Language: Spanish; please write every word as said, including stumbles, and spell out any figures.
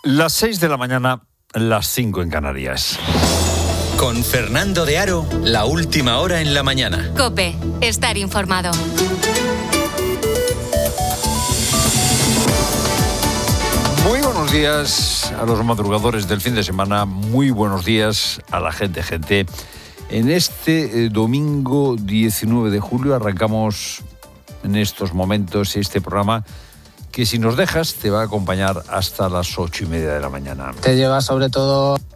Las seis de la mañana, las cinco en Canarias. Con Fernando de Aro, la última hora en la mañana. COPE, estar informado. Muy buenos días a los madrugadores del fin de semana, muy buenos días a la gente, gente. En este eh, domingo diecinueve de julio arrancamos en estos momentos este programa que, si nos dejas, te va a acompañar hasta las ocho y media de la mañana. Te lleva sobre todo